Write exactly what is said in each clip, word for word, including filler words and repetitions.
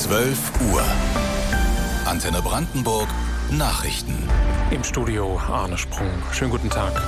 zwölf Uhr. Antenne Brandenburg Nachrichten. Im Studio Arne Sprung. Schönen guten Tag.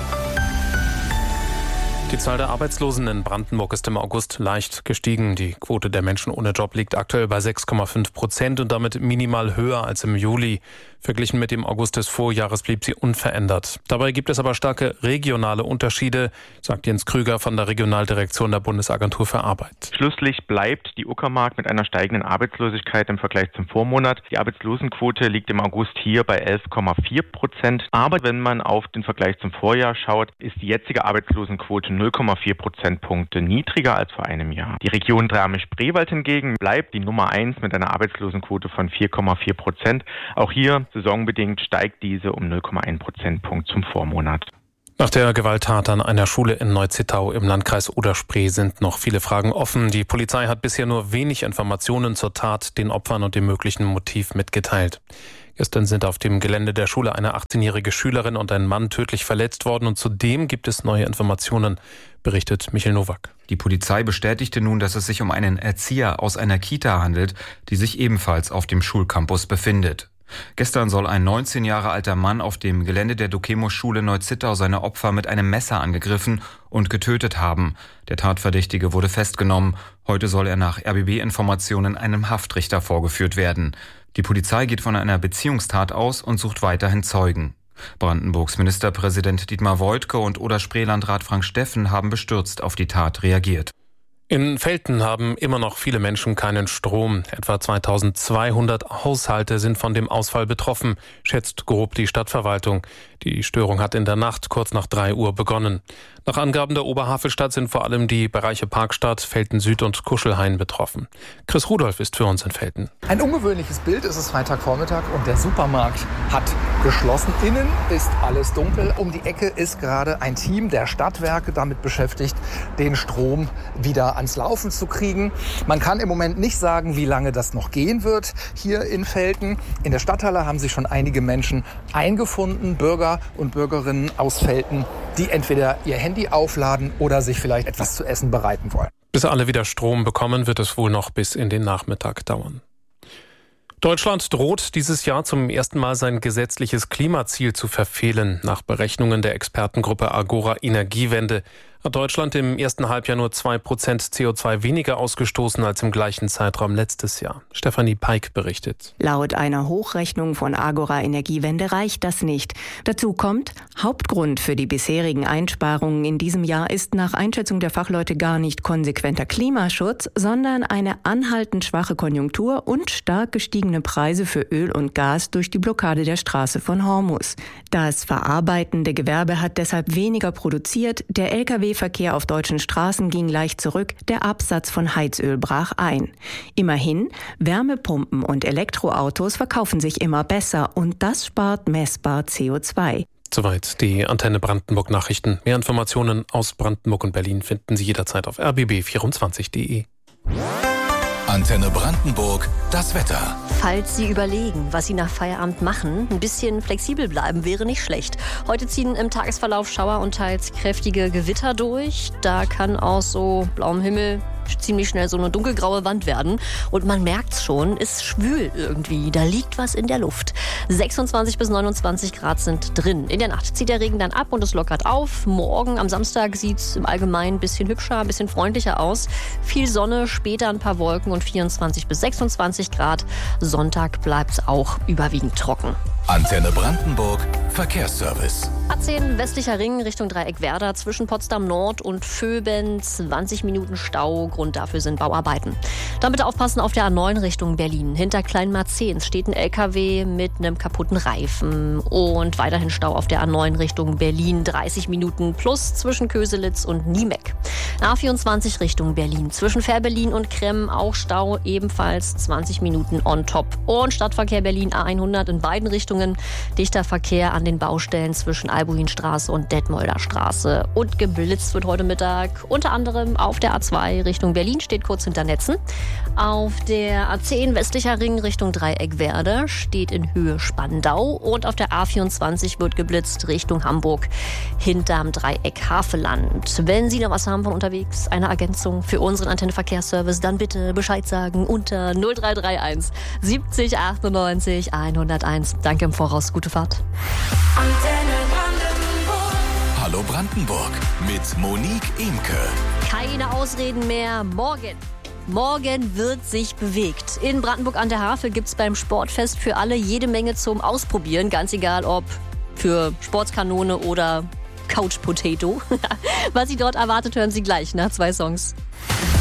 Die Zahl der Arbeitslosen in Brandenburg ist im August leicht gestiegen. Die Quote der Menschen ohne Job liegt aktuell bei sechs Komma fünf Prozent und damit minimal höher als im Juli. Verglichen mit dem August des Vorjahres blieb sie unverändert. Dabei gibt es aber starke regionale Unterschiede, sagt Jens Krüger von der Regionaldirektion der Bundesagentur für Arbeit. Schlusslich bleibt die Uckermark mit einer steigenden Arbeitslosigkeit im Vergleich zum Vormonat. Die Arbeitslosenquote liegt im August hier bei elf Komma vier Prozent. Aber wenn man auf den Vergleich zum Vorjahr schaut, ist die jetzige Arbeitslosenquote null Komma vier Prozentpunkte niedriger als vor einem Jahr. Die Region Drammen-Spreewald hingegen bleibt die Nummer eins mit einer Arbeitslosenquote von vier Komma vier Prozent. Auch hier saisonbedingt steigt diese um null Komma eins Prozentpunkt zum Vormonat. Nach der Gewalttat an einer Schule in Neuzittau im Landkreis Oder-Spree sind noch viele Fragen offen. Die Polizei hat bisher nur wenig Informationen zur Tat, den Opfern und dem möglichen Motiv mitgeteilt. Gestern sind auf dem Gelände der Schule eine achtzehnjährige Schülerin und ein Mann tödlich verletzt worden und zudem gibt es neue Informationen, berichtet Michael Nowak. Die Polizei bestätigte nun, dass es sich um einen Erzieher aus einer Kita handelt, die sich ebenfalls auf dem Schulcampus befindet. Gestern soll ein neunzehn Jahre alter Mann auf dem Gelände der Dokemo-Schule Neuzittau seine Opfer mit einem Messer angegriffen und getötet haben. Der Tatverdächtige wurde festgenommen. Heute soll er nach R B B-Informationen einem Haftrichter vorgeführt werden. Die Polizei geht von einer Beziehungstat aus und sucht weiterhin Zeugen. Brandenburgs Ministerpräsident Dietmar Woidke und Oder-Spree-Landrat Frank Steffen haben bestürzt auf die Tat reagiert. In Velten haben immer noch viele Menschen keinen Strom. Etwa zweitausendzweihundert Haushalte sind von dem Ausfall betroffen, schätzt grob die Stadtverwaltung. Die Störung hat in der Nacht kurz nach drei Uhr begonnen. Nach Angaben der Oberhavelstadt sind vor allem die Bereiche Parkstadt, Velten Süd und Kuschelhain betroffen. Chris Rudolph ist für uns in Velten. Ein ungewöhnliches Bild, ist es Freitagvormittag und der Supermarkt hat geschlossen. Innen ist alles dunkel. Um die Ecke ist gerade ein Team der Stadtwerke damit beschäftigt, den Strom wieder ans Laufen zu kriegen. Man kann im Moment nicht sagen, wie lange das noch gehen wird hier in Velten. In der Stadthalle haben sich schon einige Menschen eingefunden, Bürger und Bürgerinnen aus Velten, die entweder ihr Handy aufladen oder sich vielleicht etwas zu essen bereiten wollen. Bis alle wieder Strom bekommen, wird es wohl noch bis in den Nachmittag dauern. Deutschland droht dieses Jahr zum ersten Mal sein gesetzliches Klimaziel zu verfehlen. Nach Berechnungen der Expertengruppe Agora Energiewende hat Deutschland im ersten Halbjahr nur zwei Prozent C O zwei weniger ausgestoßen als im gleichen Zeitraum letztes Jahr. Stefanie Peik berichtet. Laut einer Hochrechnung von Agora Energiewende reicht das nicht. Dazu kommt, Hauptgrund für die bisherigen Einsparungen in diesem Jahr ist nach Einschätzung der Fachleute gar nicht konsequenter Klimaschutz, sondern eine anhaltend schwache Konjunktur und stark gestiegene Preise für Öl und Gas durch die Blockade der Straße von Hormuz. Das verarbeitende Gewerbe hat deshalb weniger produziert, der L K W-Verkehr auf deutschen Straßen ging leicht zurück, der Absatz von Heizöl brach ein. Immerhin, Wärmepumpen und Elektroautos verkaufen sich immer besser und das spart messbar C O zwei. Soweit die Antenne Brandenburg Nachrichten. Mehr Informationen aus Brandenburg und Berlin finden Sie jederzeit auf r b b vierundzwanzig punkt d e. Antenne Brandenburg, das Wetter. Falls Sie überlegen, was Sie nach Feierabend machen, ein bisschen flexibel bleiben wäre nicht schlecht. Heute ziehen im Tagesverlauf Schauer und teils kräftige Gewitter durch. Da kann aus so blauem Himmel ziemlich schnell so eine dunkelgraue Wand werden. Und man merkt's schon, ist schwül irgendwie. Da liegt was in der Luft. sechsundzwanzig bis neunundzwanzig Grad sind drin. In der Nacht zieht der Regen dann ab und es lockert auf. Morgen am Samstag sieht's im Allgemeinen ein bisschen hübscher, ein bisschen freundlicher aus. Viel Sonne, später ein paar Wolken und vierundzwanzig bis sechsundzwanzig Grad. Sonntag bleibt's auch überwiegend trocken. Antenne Brandenburg, Verkehrsservice. A zehn westlicher Ring Richtung Dreieck Werder zwischen Potsdam Nord und Vöben, zwanzig Minuten Stau. Grund dafür sind Bauarbeiten. Dann bitte aufpassen auf der A neun Richtung Berlin. Hinter Kleinmarzehns steht ein L K W mit einem kaputten Reifen. Und weiterhin Stau auf der A neun Richtung Berlin, dreißig Minuten plus zwischen Köselitz und Niemeck. A vierundzwanzig Richtung Berlin zwischen Fährberlin und Kremm auch Stau, ebenfalls zwanzig Minuten on top. Und Stadtverkehr Berlin A hundert in beiden Richtungen. Dichter Verkehr an den Baustellen zwischen Albuinstraße und Detmolder Straße. Und geblitzt wird heute Mittag unter anderem auf der A zwei Richtung Richtung Berlin steht kurz hinter Netzen. Auf der A zehn westlicher Ring Richtung Dreieckwerder steht in Höhe Spandau. Und auf der A vierundzwanzig wird geblitzt Richtung Hamburg hinterm Dreieck Havelland. Wenn Sie noch was haben von unterwegs, eine Ergänzung für unseren Antenne-Verkehrsservice, dann bitte Bescheid sagen unter null drei drei eins siebzig achtundneunzig hunderteins. Danke im Voraus, gute Fahrt. Antenne Brandenburg. Hallo Brandenburg mit Monique Imke. Keine Ausreden mehr, morgen. Morgen wird sich bewegt. In Brandenburg an der Havel gibt es beim Sportfest für alle jede Menge zum Ausprobieren. Ganz egal, ob für Sportskanone oder Couch Potato. Was Sie dort erwartet, hören Sie gleich nach zwei Songs.